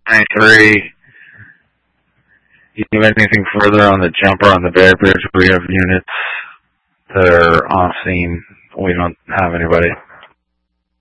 93. You have anything further on the jumper on the Bear Bridge? We have units that are on scene. We don't have anybody.